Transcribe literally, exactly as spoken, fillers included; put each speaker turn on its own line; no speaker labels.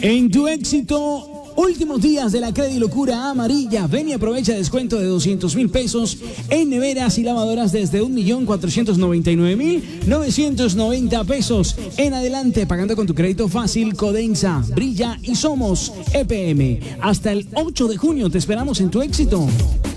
En tu éxito, últimos días de la Credilocura amarilla. Ven y aprovecha descuento de doscientos mil pesos en neveras y lavadoras desde un millón cuatrocientos noventa y nueve mil novecientos noventa pesos en adelante, pagando con tu crédito fácil Codensa, Brilla y Somos E P M. Hasta el ocho de junio te esperamos en tu éxito.